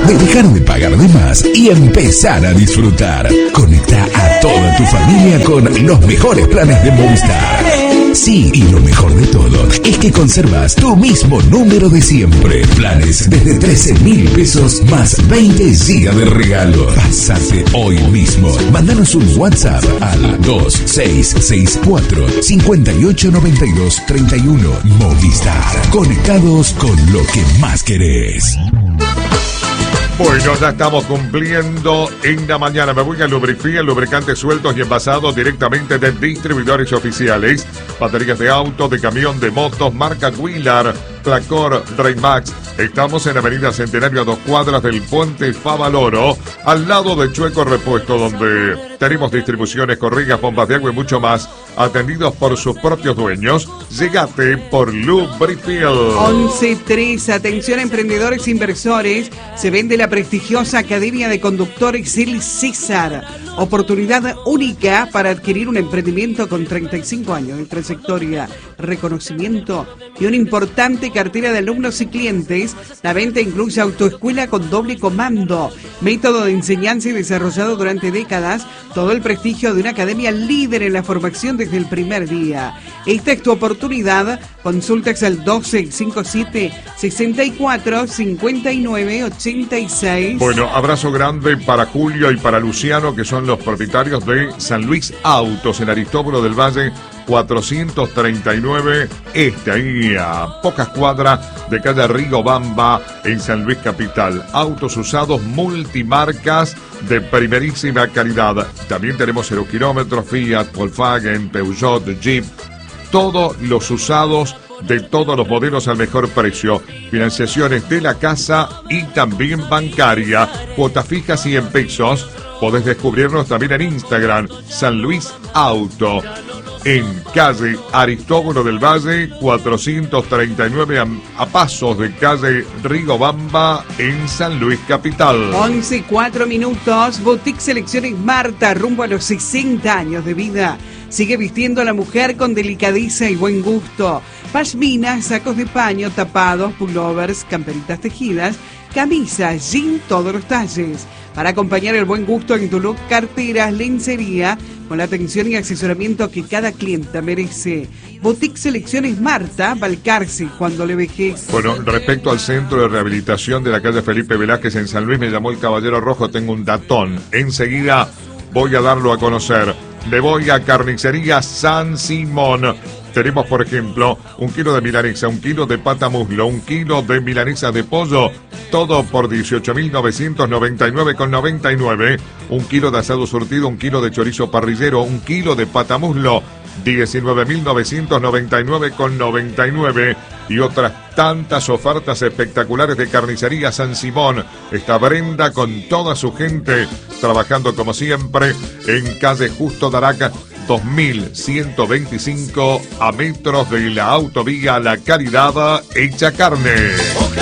de dejar de pagar de más y empezar a disfrutar. Conecta a toda tu familia con los mejores planes de Movistar. Sí, y lo mejor de todo es que conservas tu mismo número de siempre. Planes desde 13.000 pesos más 20 GB de regalo. Pásate hoy mismo. Mándanos un WhatsApp al 2664 589231. Movistar. Conectados con lo que más querés. Bueno, ya estamos cumpliendo en la mañana. Me voy a Lubrifía, lubricantes sueltos y envasados directamente de distribuidores oficiales. Baterías de auto, de camión, de motos, marca Wheeler, Tracor, Raymax. Estamos en Avenida Centenario a 2 cuadras del Puente Favaloro, al lado de Chueco Repuesto, donde tenemos distribuciones, corrigas, bombas de agua y mucho más, atendidos por sus propios dueños. Llegate por Lubrifiel. 11.3, atención a emprendedores e inversores. Se vende la prestigiosa Academia de Conductores El César. Oportunidad única para adquirir un emprendimiento con 35 años de trayectoria, reconocimiento y una importante cartera de alumnos y clientes. La venta incluye autoescuela con doble comando, método de enseñanza y desarrollado durante décadas, todo el prestigio de una academia líder en la formación desde el primer día. Esta es tu oportunidad. Consultas al 1257-64-59-86. Bueno, abrazo grande para Julio y para Luciano, que son los propietarios de San Luis Autos en Aristóbulo del Valle 439, ahí a pocas cuadras de calle Rigobamba en San Luis Capital. Autos usados multimarcas de primerísima calidad. También tenemos 0 kilómetros, Fiat, Volkswagen, Peugeot, Jeep. Todos los usados de todos los modelos al mejor precio. Financiaciones de la casa y también bancaria. Cuotas fijas y en pesos. Podés descubrirnos también en Instagram, San Luis Auto. En calle Aristóbulo del Valle 439 a pasos de calle Rigobamba en San Luis Capital. 11:04. Boutique Selecciones Marta, rumbo a los 60 años de vida. Sigue vistiendo a la mujer con delicadeza y buen gusto. Pashminas, sacos de paño, tapados, pullovers, camperitas tejidas, camisas, jean, todos los talles. Para acompañar el buen gusto en tu look, carteras, lencería, con la atención y asesoramiento que cada clienta merece. Boutique Selecciones Marta, Balcarce, cuando le vejez. Bueno, respecto al centro de rehabilitación de la calle Felipe Velázquez en San Luis, me llamó el Caballero Rojo, tengo un datón. Enseguida voy a darlo a conocer. Le voy a Carnicería San Simón. Tenemos, por ejemplo, 1 kilo de milanesa, 1 kilo de pata muslo, 1 kilo de milanesa de pollo, todo por 18.999,99. 1 kilo de asado surtido, 1 kilo de chorizo parrillero, 1 kilo de pata muslo, 19.999,99. Y otras tantas ofertas espectaculares de Carnicería San Simón. Está Brenda con toda su gente trabajando como siempre en calle Justo Daraca 2125, a metros de la autovía La Caridad hecha carne.